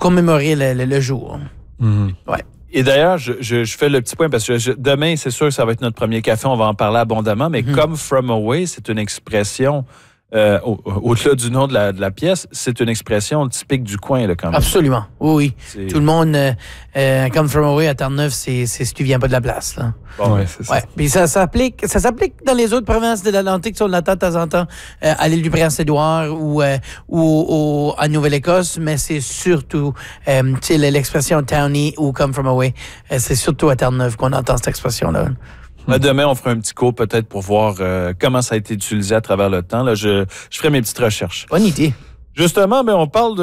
commémorer le jour. Mm-hmm. Ouais. Et d'ailleurs, je fais le petit point parce que demain, c'est sûr que ça va être notre premier café, on va en parler abondamment, mais come from away, c'est une expression, au-delà du nom de la pièce, c'est une expression typique du coin, là, quand même. Absolument, oui. Tout le monde, come from away à Terre-Neuve, c'est si tu viens pas de la place, là. Bon, ouais, c'est ça. Ouais. Puis ça s'applique dans les autres provinces de l'Atlantique, si on l'attend de temps en temps, à l'île du Prince-Édouard ou à Nouvelle-Écosse, mais c'est surtout, l'expression townie ou come from away, c'est surtout à Terre-Neuve qu'on entend cette expression-là. Demain, on fera un petit cours peut-être pour voir comment ça a été utilisé à travers le temps. Là, je ferai mes petites recherches. Bonne idée. Justement, on parle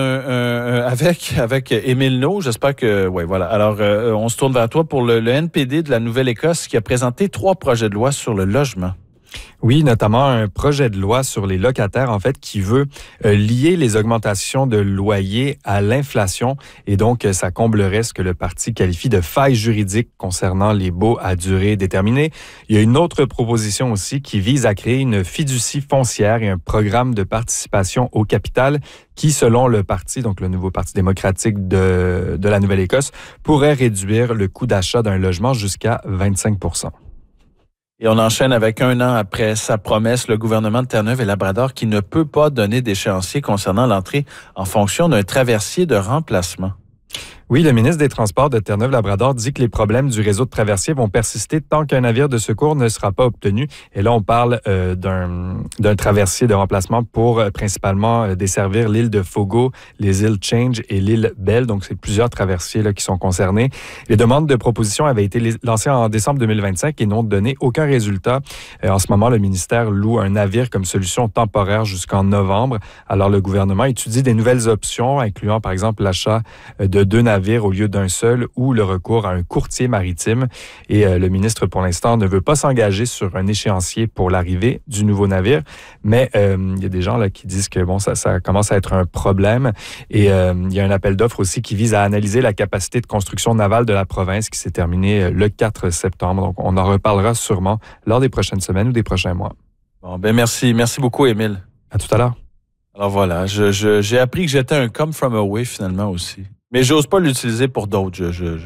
avec Émile No. J'espère que... Oui, voilà. Alors, on se tourne vers toi pour le NPD de la Nouvelle-Écosse qui a présenté 3 projets de loi sur le logement. Oui, notamment un projet de loi sur les locataires, en fait, qui veut lier les augmentations de loyers à l'inflation. Et donc, ça comblerait ce que le parti qualifie de faille juridique concernant les baux à durée déterminée. Il y a une autre proposition aussi qui vise à créer une fiducie foncière et un programme de participation au capital qui, selon le parti, donc le nouveau Parti démocratique de la Nouvelle-Écosse, pourrait réduire le coût d'achat d'un logement jusqu'à 25 %. Et on enchaîne avec 1 an après sa promesse, le gouvernement de Terre-Neuve et Labrador qui ne peut pas donner d'échéancier concernant l'entrée en fonction d'un traversier de remplacement. Oui, le ministre des Transports de Terre-Neuve-Labrador dit que les problèmes du réseau de traversiers vont persister tant qu'un navire de secours ne sera pas obtenu. Et là, on parle d'un traversier de remplacement pour principalement desservir l'île de Fogo, les îles Change et l'île Belle. Donc, c'est plusieurs traversiers là, qui sont concernés. Les demandes de proposition avaient été lancées en décembre 2025 et n'ont donné aucun résultat. En ce moment, le ministère loue un navire comme solution temporaire jusqu'en novembre. Alors, le gouvernement étudie des nouvelles options, incluant par exemple l'achat de 2 navires au lieu d'un seul ou le recours à un courtier maritime. Et le ministre, pour l'instant, ne veut pas s'engager sur un échéancier pour l'arrivée du nouveau navire. Mais il y a des gens là, qui disent que bon, ça commence à être un problème. Et il y a un appel d'offres aussi qui vise à analyser la capacité de construction navale de la province qui s'est terminée le 4 septembre. Donc, on en reparlera sûrement lors des prochaines semaines ou des prochains mois. Bon, merci. Merci beaucoup, Émile. À tout à l'heure. Alors voilà, j'ai appris que j'étais un come from away finalement aussi. Mais j'ose pas l'utiliser pour d'autres.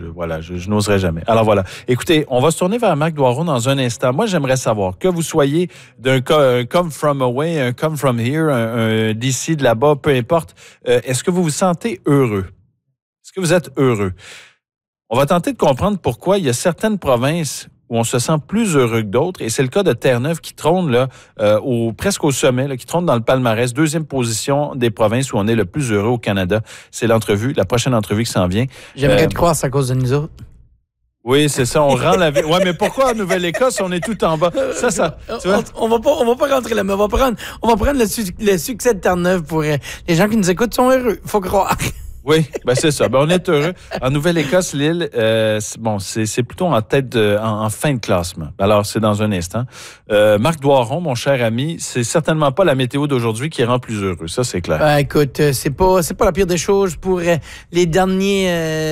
Je n'oserais jamais. Alors voilà. Écoutez, on va se tourner vers Marc Doiron dans un instant. Moi, j'aimerais savoir que vous soyez d'un come from away, un come from here, un d'ici, de là-bas, peu importe. Est-ce que vous vous sentez heureux? Est-ce que vous êtes heureux? On va tenter de comprendre pourquoi il y a certaines provinces où on se sent plus heureux que d'autres. Et c'est le cas de Terre-Neuve qui trône là, presque au sommet, là, qui trône dans le palmarès. 2e position des provinces où on est le plus heureux au Canada. C'est la prochaine entrevue qui s'en vient. J'aimerais te croire, c'est à cause de nous autres. Oui, c'est ça, on rend la vie. Ouais, mais pourquoi en Nouvelle-Écosse, on est tout en bas? Ça, tu vois? On va pas rentrer là, mais on va prendre le succès de Terre-Neuve pour les gens qui nous écoutent sont heureux. Faut croire. Oui, c'est ça. On est heureux. En Nouvelle-Écosse, l'île, c'est plutôt en tête en fin de classement. Alors, c'est dans un instant. Marc Doiron, mon cher ami, c'est certainement pas la météo d'aujourd'hui qui rend plus heureux. Ça, c'est clair. Écoute, c'est pas la pire des choses pour les derniers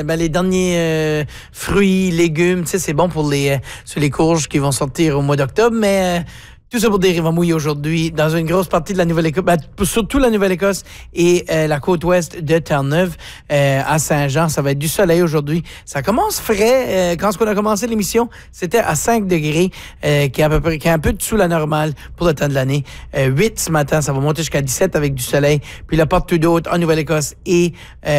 fruits, légumes. Tu sais, c'est bon pour sur les courges qui vont sortir au mois d'octobre, mais tout ça pour dire qu'il va mouiller aujourd'hui dans une grosse partie de la Nouvelle-Écosse, surtout la Nouvelle-Écosse et la côte ouest de Terre-Neuve à Saint-Jean. Ça va être du soleil aujourd'hui. Ça commence frais. Quand on a commencé l'émission, c'était à 5 degrés, qui est un peu dessous la normale pour le temps de l'année. 8 ce matin, ça va monter jusqu'à 17 avec du soleil. Puis là, partout d'autres en Nouvelle-Écosse et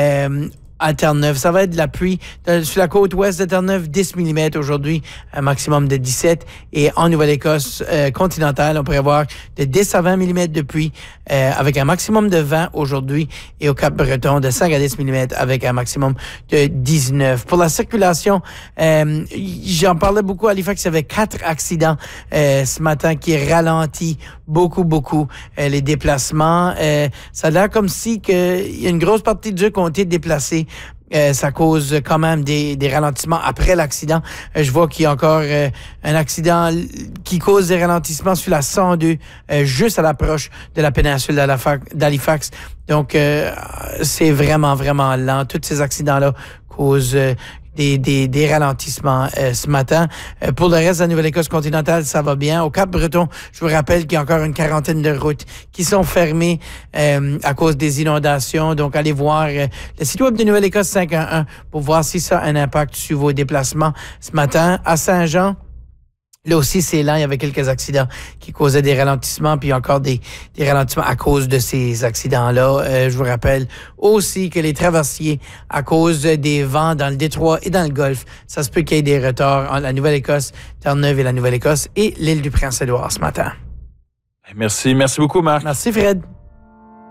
à Terre-Neuve. Ça va être de la pluie. Sur la côte ouest de Terre-Neuve, 10 mm aujourd'hui, un maximum de 17. Et en Nouvelle-Écosse continentale, on pourrait avoir de 10 à 20 mm de pluie avec un maximum de 20 aujourd'hui. Et au Cap-Breton, de 5 à 10 mm avec un maximum de 19. Pour la circulation, j'en parlais beaucoup à Halifax. Il y avait 4 accidents ce matin qui ralentit beaucoup les déplacements. Ça a l'air comme si il y a une grosse partie du comté déplacée. Ça cause quand même des ralentissements après l'accident. Je vois qu'il y a encore un accident qui cause des ralentissements sur la 102, juste à l'approche de la péninsule d'Halifax. Donc, c'est vraiment lent. Tous ces accidents-là causent des ralentissements ce matin. Pour le reste de la Nouvelle-Écosse continentale, ça va bien. Au Cap-Breton, je vous rappelle qu'il y a encore une quarantaine de routes qui sont fermées à cause des inondations. Donc, allez voir le site web de Nouvelle-Écosse 511 pour voir si ça a un impact sur vos déplacements ce matin. À Saint-Jean, là aussi, c'est lent. Il y avait quelques accidents qui causaient des ralentissements, puis encore des ralentissements à cause de ces accidents-là. Je vous rappelle aussi que les traversiers, à cause des vents dans le Détroit et dans le Golfe, ça se peut qu'il y ait des retards entre la Nouvelle-Écosse, Terre-Neuve et la Nouvelle-Écosse et l'île du Prince-Édouard ce matin. Merci beaucoup, Marc. Merci, Fred.